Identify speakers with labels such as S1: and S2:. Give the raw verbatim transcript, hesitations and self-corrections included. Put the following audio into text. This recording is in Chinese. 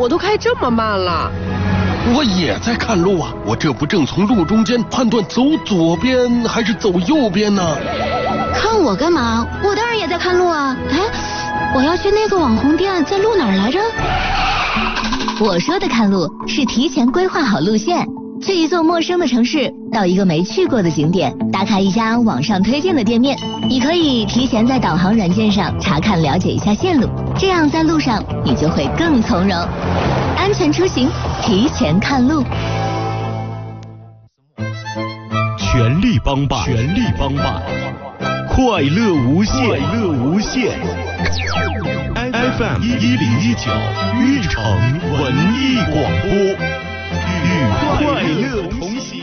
S1: 我都开这么慢了。
S2: 我也在看路啊，我这不正从路中间判断走左边还是走右边呢？
S3: 看我干嘛？我当然也在看路啊。哎，我要去那个网红店，在路哪儿来着？
S4: 我说的看路是提前规划好路线，去一座陌生的城市，到一个没去过的景点，打卡一家网上推荐的店面。你可以提前在导航软件上查看了解一下线路，这样在路上你就会更从容。安全出行，提前看路。
S5: 全力帮办，全力帮办，快乐无限，快乐无限。F M 一零一九玉城文艺广播，与快乐同行。